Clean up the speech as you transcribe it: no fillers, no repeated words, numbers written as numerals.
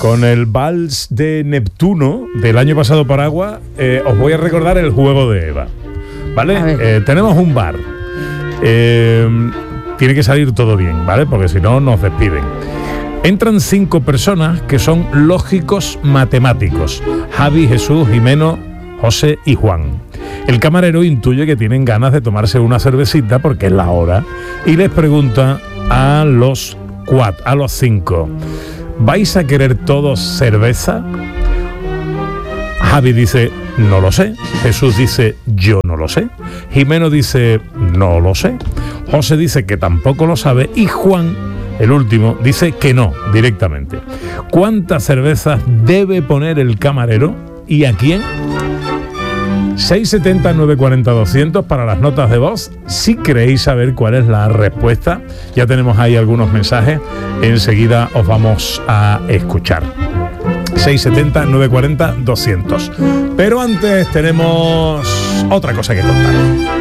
con el vals de Neptuno del año pasado por agua, os voy a recordar el juego de Eva. ¿Vale? Tenemos un bar. Tiene que salir todo bien, ¿vale? Porque si no, nos despiden. Entran 5 personas que son lógicos matemáticos: Javi, Jesús, Jimeno, José y Juan. El camarero intuye que tienen ganas de tomarse una cervecita porque es la hora y les pregunta a los 5: ¿vais a querer todos cerveza? Javi dice: no lo sé. Jesús dice: yo no lo sé. Jimeno dice: no lo sé. José dice que tampoco lo sabe. Y Juan, el último, dice que no, directamente. ¿Cuántas cervezas debe poner el camarero y a quién? 670-940-200 para las notas de voz. Si queréis saber cuál es la respuesta, ya tenemos ahí algunos mensajes. Enseguida os vamos a escuchar. 670-940-200. Pero antes tenemos otra cosa que contar.